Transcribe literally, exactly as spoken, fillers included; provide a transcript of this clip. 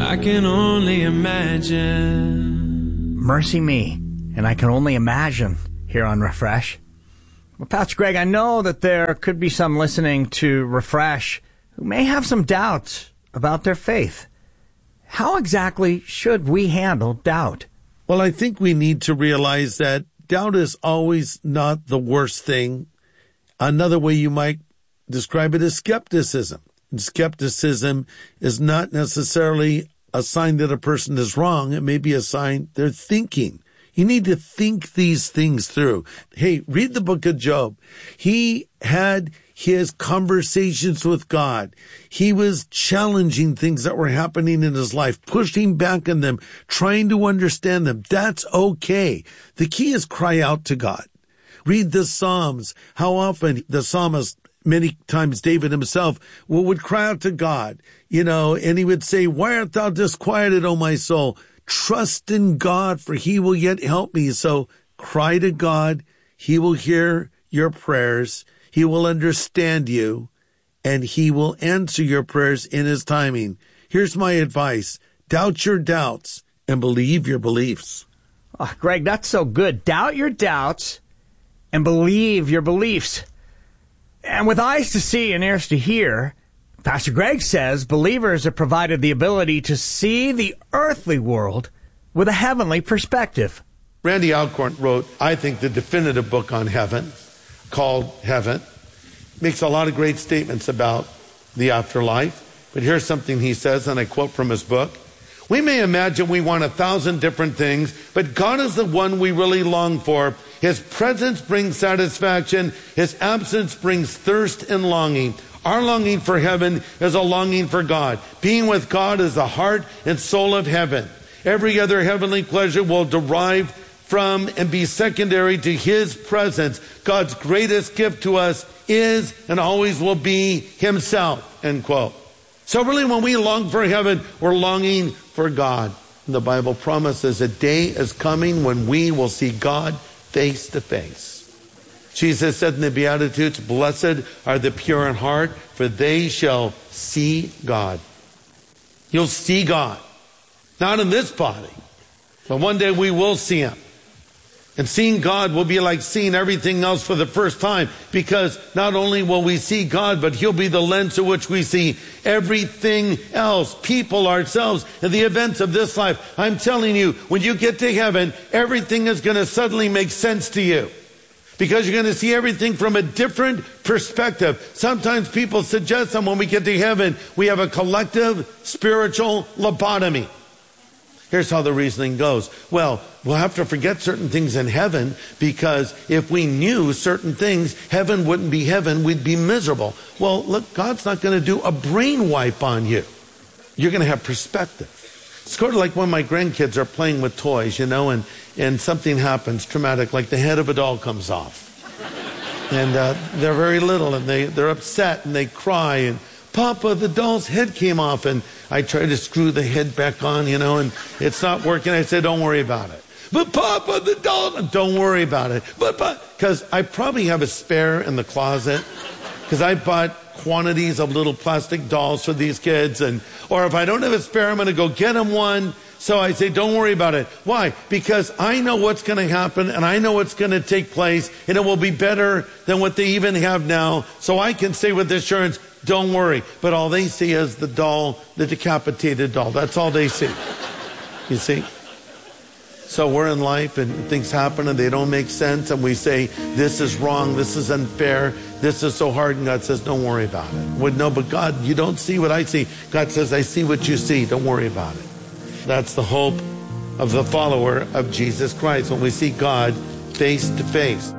I can only imagine. Mercy me, and I can only imagine here on Refresh. Well, Pastor Greg, I know that there could be some listening to Refresh who may have some doubts about their faith. How exactly should we handle doubt? Well, I think we need to realize that doubt is always not the worst thing. Another way you might describe it is skepticism. And skepticism is not necessarily a sign that a person is wrong. It may be a sign they're thinking. You need to think these things through. Hey, read the book of Job. He had his conversations with God. He was challenging things that were happening in his life, pushing back on them, trying to understand them. That's okay. The key is cry out to God. Read the Psalms. How often the psalmist, many times David himself, would cry out to God, you know, and he would say, "Why art thou disquieted, O my soul? Trust in God, for he will yet help me." So cry to God. He will hear your prayers. He will understand you, and he will answer your prayers in his timing. Here's my advice. Doubt your doubts and believe your beliefs. Oh, Greg, that's so good. Doubt your doubts and believe your beliefs. And with eyes to see and ears to hear, Pastor Greg says believers are provided the ability to see the earthly world with a heavenly perspective. Randy Alcorn wrote, I think, the definitive book on heaven, called Heaven. Makes a lot of great statements about the afterlife. But here's something he says, and I quote from his book. "We may imagine we want a thousand different things, but God is the one we really long for. His presence brings satisfaction. His absence brings thirst and longing. Our longing for heaven is a longing for God. Being with God is the heart and soul of heaven. Every other heavenly pleasure will derive from and be secondary to his presence. God's greatest gift to us is and always will be himself." End quote. So really, when we long for heaven, we're longing for God. And the Bible promises a day is coming when we will see God face to face. Jesus said in the Beatitudes, "Blessed are the pure in heart, for they shall see God." You'll see God. Not in this body, but one day we will see him. And seeing God will be like seeing everything else for the first time, because not only will we see God, but he'll be the lens through which we see everything else, people, ourselves, and the events of this life. I'm telling you, when you get to heaven, everything is going to suddenly make sense to you, because you're going to see everything from a different perspective. Sometimes people suggest that when we get to heaven, we have a collective spiritual lobotomy. Here's how the reasoning goes. Well, we'll have to forget certain things in heaven, because if we knew certain things, heaven wouldn't be heaven. We'd be miserable. Well, look, God's not going to do a brain wipe on you. You're going to have perspective. It's sort of like when my grandkids are playing with toys, you know, and, and something happens traumatic, like the head of a doll comes off. And uh, they're very little, and they, they're upset, and they cry, and "Papa, the doll's head came off," and I try to screw the head back on, you know, and it's not working. I say, "Don't worry about it." "But Papa, the doll," "Don't worry about it." But, but, because I probably have a spare in the closet, because I bought quantities of little plastic dolls for these kids, and, or if I don't have a spare, I'm going to go get them one. So I say, don't worry about it. Why? Because I know what's going to happen, and I know what's going to take place, and it will be better than what they even have now. So I can say with assurance, don't worry. But all they see is the doll, the decapitated doll. That's all they see. You see? So we're in life, and things happen, and they don't make sense, and we say, this is wrong, this is unfair, this is so hard, and God says, don't worry about it. Well, no, but God, you don't see what I see. God says, I see what you see. Don't worry about it. That's the hope of the follower of Jesus Christ, when we see God face to face.